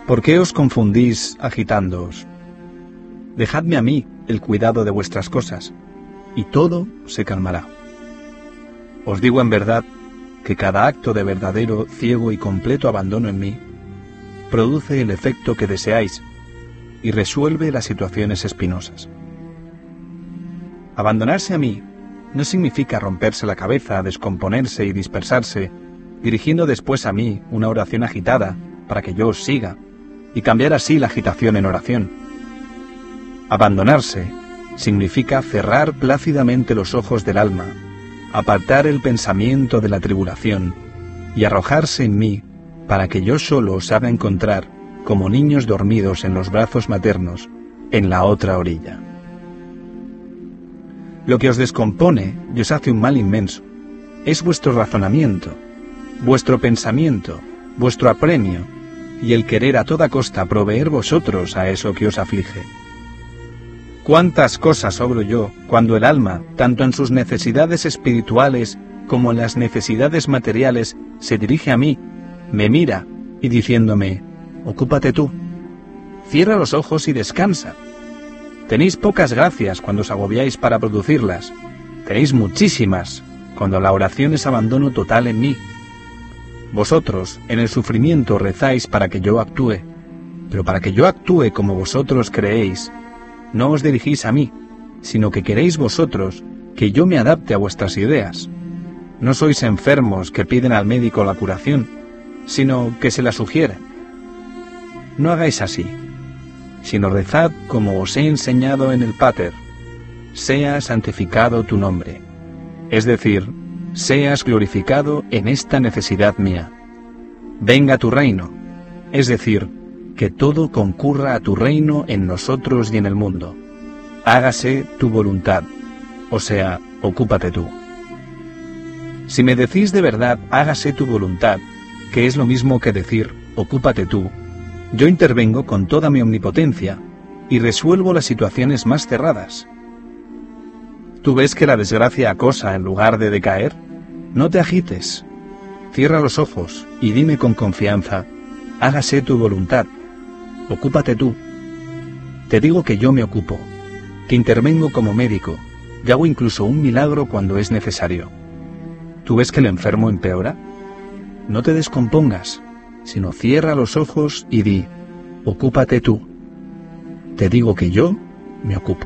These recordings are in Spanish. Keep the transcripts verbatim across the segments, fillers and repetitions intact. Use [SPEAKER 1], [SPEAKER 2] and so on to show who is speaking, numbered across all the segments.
[SPEAKER 1] ¿Por qué os confundís agitándoos? Dejadme a mí el cuidado de vuestras cosas, y todo se calmará. Os digo en verdad que cada acto de verdadero, ciego y completo abandono en mí produce el efecto que deseáis y resuelve las situaciones espinosas. Abandonarse a mí no significa romperse la cabeza, descomponerse y dispersarse, dirigiendo después a mí una oración agitada para que yo os siga, y cambiar así la agitación en oración. Abandonarse significa cerrar plácidamente los ojos del alma, apartar el pensamiento de la tribulación y arrojarse en mí para que yo solo os haga encontrar como niños dormidos en los brazos maternos en la otra orilla. Lo que os descompone y os hace un mal inmenso es vuestro razonamiento, vuestro pensamiento, vuestro apremio y el querer a toda costa proveer vosotros a eso que os aflige. ¿Cuántas cosas obro yo cuando el alma, tanto en sus necesidades espirituales como en las necesidades materiales, se dirige a mí, me mira y diciéndome, ocúpate tú, cierra los ojos y descansa? Tenéis pocas gracias cuando os agobiáis para producirlas, tenéis muchísimas cuando la oración es abandono total en mí. Vosotros, en el sufrimiento, rezáis para que yo actúe, pero para que yo actúe como vosotros creéis, no os dirigís a mí, sino que queréis vosotros que yo me adapte a vuestras ideas. No sois enfermos que piden al médico la curación, sino que se la sugiere. No hagáis así, sino rezad como os he enseñado en el Pater, sea santificado tu nombre, es decir, seas glorificado en esta necesidad mía. Venga tu reino, es decir, que todo concurra a tu reino en nosotros y en el mundo. Hágase tu voluntad, o sea, ocúpate tú. Si me decís de verdad, hágase tu voluntad, que es lo mismo que decir, ocúpate tú, yo intervengo con toda mi omnipotencia y resuelvo las situaciones más cerradas. ¿Tú ves que la desgracia acosa en lugar de decaer? No te agites. Cierra los ojos y dime con confianza, hágase tu voluntad, ocúpate tú. Te digo que yo me ocupo, que intervengo como médico y hago incluso un milagro cuando es necesario. ¿Tú ves que el enfermo empeora? No te descompongas, sino cierra los ojos y di, ocúpate tú. Te digo que yo me ocupo.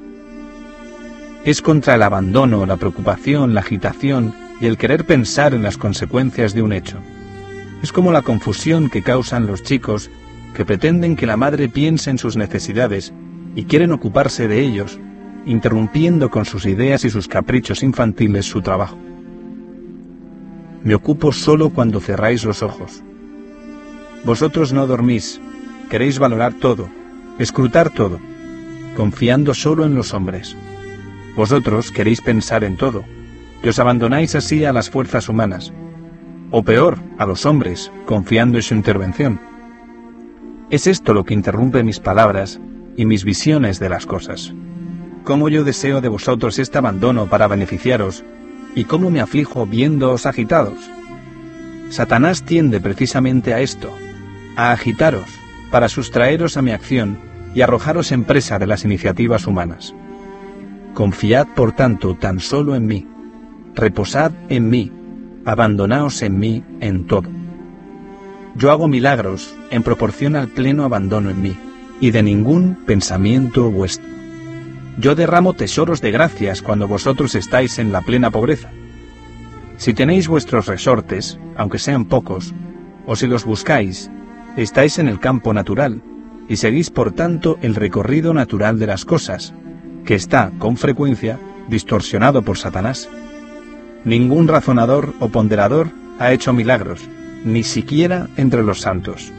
[SPEAKER 1] Es contra el abandono, la preocupación, la agitación y el querer pensar en las consecuencias de un hecho. Es como la confusión que causan los chicos que pretenden que la madre piense en sus necesidades y quieren ocuparse de ellos, interrumpiendo con sus ideas y sus caprichos infantiles su trabajo. Me ocupo solo cuando cerráis los ojos. Vosotros no dormís, queréis valorar todo, escrutar todo, confiando solo en los hombres. Vosotros queréis pensar en todo, y os abandonáis así a las fuerzas humanas, o peor, a los hombres, confiando en su intervención. Es esto lo que interrumpe mis palabras y mis visiones de las cosas. Cómo yo deseo de vosotros este abandono para beneficiaros, y cómo me aflijo viéndoos agitados. Satanás tiende precisamente a esto, a agitaros, para sustraeros a mi acción y arrojaros en presa de las iniciativas humanas. Confiad, por tanto, tan solo en mí, reposad en mí, abandonaos en mí en todo. Yo hago milagros en proporción al pleno abandono en mí, y de ningún pensamiento vuestro. Yo derramo tesoros de gracias cuando vosotros estáis en la plena pobreza. Si tenéis vuestros resortes, aunque sean pocos, o si los buscáis, estáis en el campo natural, y seguís por tanto el recorrido natural de las cosas, que está, con frecuencia, distorsionado por Satanás. Ningún razonador o ponderador ha hecho milagros, ni siquiera entre los santos.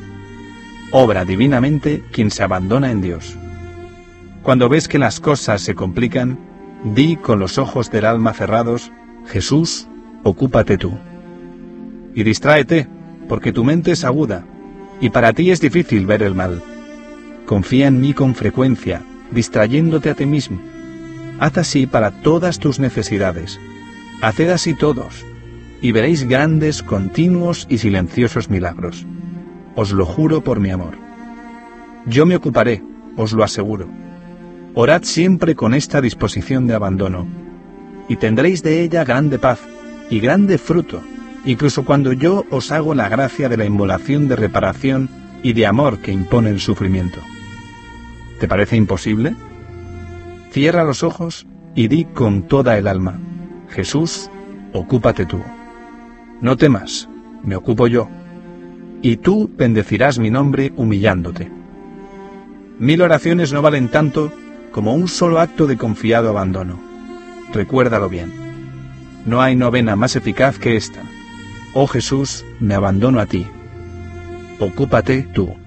[SPEAKER 1] Obra divinamente quien se abandona en Dios. Cuando ves que las cosas se complican, di con los ojos del alma cerrados, Jesús, ocúpate tú. Y distráete, porque tu mente es aguda, y para ti es difícil ver el mal. Confía en mí con frecuencia, distrayéndote a ti mismo. Haz así para todas tus necesidades. Haced así todos, y veréis grandes, continuos y silenciosos milagros. os lo juro por mi amor. Yo me ocuparé, os lo aseguro. Orad siempre con esta disposición de abandono, y tendréis de ella grande paz y grande fruto, incluso cuando yo os hago la gracia de la inmolación de reparación y de amor que impone el sufrimiento. ¿Te parece imposible? Cierra los ojos y di con toda el alma: Jesús, ocúpate tú. No temas, me ocupo yo, y tú bendecirás mi nombre humillándote. Mil oraciones no valen tanto como un solo acto de confiado abandono. Recuérdalo bien. No hay novena más eficaz que esta. Oh Jesús, me abandono a ti. Ocúpate tú.